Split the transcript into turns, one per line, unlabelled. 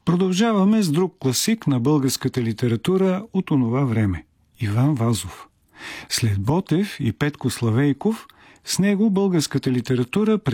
Продължаваме с друг класик на българската литература от онова време – Иван Вазов. След Ботев и Петко Славейков, с него българската литература